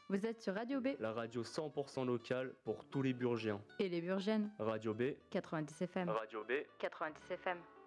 Vous êtes sur Radio B. La radio 100% locale pour tous les Burgiens. Et les Burgiennes. Radio B. 90 FM. Radio B. 90 FM.